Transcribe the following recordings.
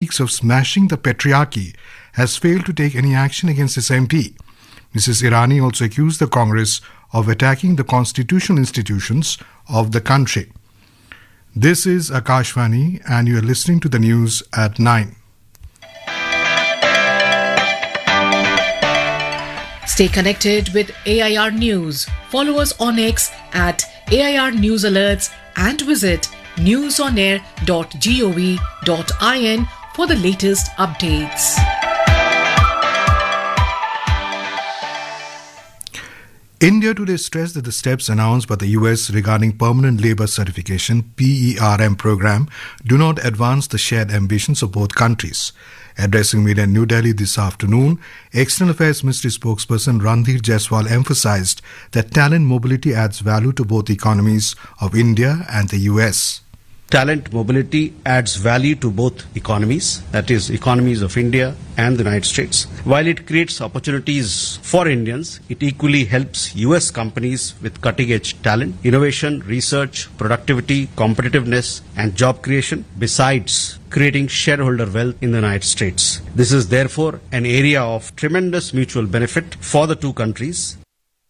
weeks of smashing the patriarchy, has failed to take any action against its MP. Mrs. Irani also accused the Congress of attacking the constitutional institutions of the country. This is Akashvani, and you are listening to the news at 9. Stay connected with AIR News. Follow us on X at AIR News Alerts and visit newsonair.gov.in for the latest updates. India today stressed that the steps announced by the US regarding Permanent Labour Certification (PERM) program do not advance the shared ambitions of both countries. Addressing media in New Delhi this afternoon, External Affairs Ministry spokesperson Randhir Jaiswal emphasized that talent mobility adds value to both economies of India and the US. Talent mobility adds value to both economies, that is, economies of India and the United States. While it creates opportunities for Indians, it equally helps US companies with cutting-edge talent, innovation, research, productivity, competitiveness, and job creation, besides creating shareholder wealth in the United States. This is therefore an area of tremendous mutual benefit for the two countries.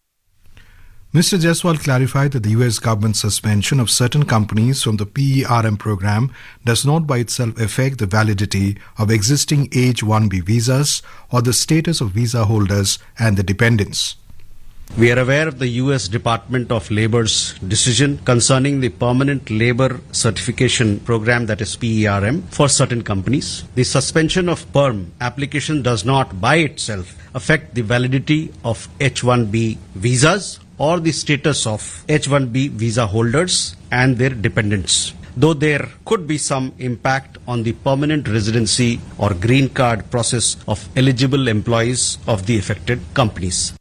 Mr. Jaiswal clarified that the US government's suspension of certain companies from the PERM program does not by itself affect the validity of existing H-1B visas or the status of visa holders and the dependents. We are aware of the US Department of Labor's decision concerning the Permanent Labor Certification Program, that is PERM, for certain companies. The suspension of PERM application does not by itself affect the validity of H-1B visas or the status of H-1B visa holders and their dependents, though there could be some impact on the permanent residency or green card process of eligible employees of the affected companies.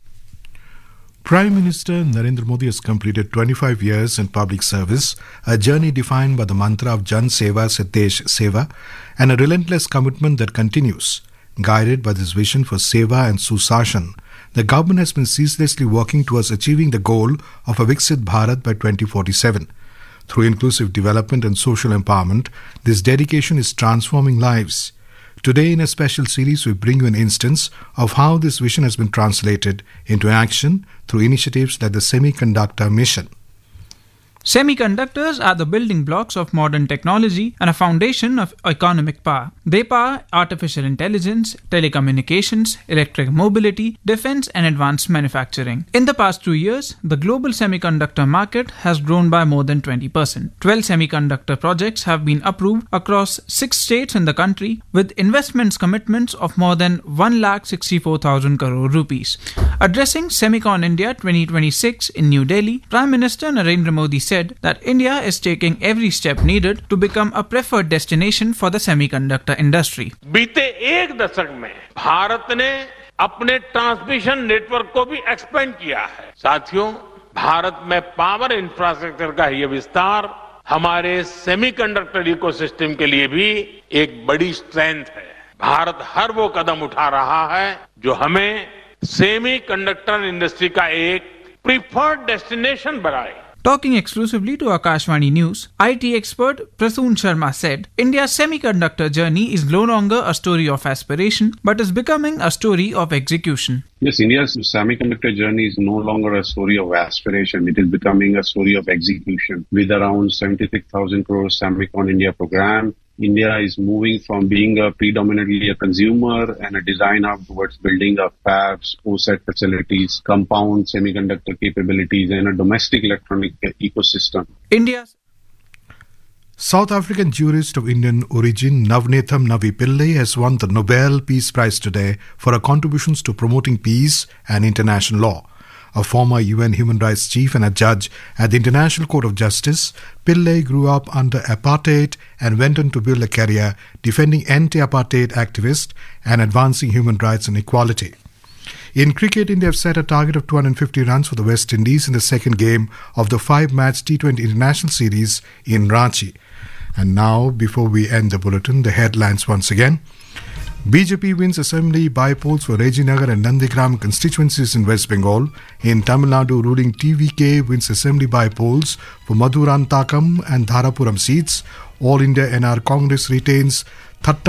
Prime Minister Narendra Modi has completed 25 years in public service, a journey defined by the mantra of Jan Seva se Desh Seva, and a relentless commitment that continues. Guided by this vision for Seva and Susashan, the government has been ceaselessly working towards achieving the goal of a Viksit Bharat by 2047. Through inclusive development and social empowerment, this dedication is transforming lives. Today, in a special series, we bring you an instance of how this vision has been translated into action through initiatives like the Semiconductor Mission. Semiconductors are the building blocks of modern technology and a foundation of economic power. They power artificial intelligence, telecommunications, electric mobility, defense, and advanced manufacturing. In the past 2 years, the global semiconductor market has grown by more than 20%. 12 semiconductor projects have been approved across 6 states in the country, with investments commitments of more than 1,64,000 crore rupees. Addressing Semicon India 2026 in New Delhi, Prime Minister Narendra Modi said that India is taking every step needed to become a preferred destination for the semiconductor industry. बीते एक दशक में भारत ने अपने transmission network को भी expand किया है. साथियों, भारत में पावर इंफ्रास्ट्रक्चर का ये विस्तार हमारे सेमीकंडक्टर इकोसिस्टम के लिए भी एक बड़ी स्ट्रेंथ है. भारत हर वो कदम उठा रहा है जो हमें सेमीकंडक्टर इंडस्ट्री का एक प्रीफर्ड डेस्टिनेशन बनाए. Talking exclusively to Akashvani News, IT expert Prasoon Sharma said, India's semiconductor journey is no longer a story of aspiration, but is becoming a story of execution. Yes, India's semiconductor journey is no longer a story of aspiration. It is becoming a story of execution. With around 76,000 crore Semicon India program, India is moving from being predominantly a consumer and a design hub towards building up fabs, OSAT facilities, compound semiconductor capabilities, and a domestic electronic ecosystem. India's South African jurist of Indian origin Navnetham Navi Pillai has won the Nobel Peace Prize today for her contributions to promoting peace and international law. A former UN human rights chief and a judge at the International Court of Justice, Pillai grew up under apartheid and went on to build a career defending anti-apartheid activists and advancing human rights and equality. In cricket, India have set a target of 250 runs for the West Indies in the second game of the 5-match T20 International Series in Ranchi. And now, before we end the bulletin, the headlines once again. BJP wins assembly by-polls for Rajinagar and Nandigram constituencies in West Bengal. In Tamil Nadu, ruling TVK wins assembly by-polls for Madurantakam and Dharapuram seats. All India NR Congress retains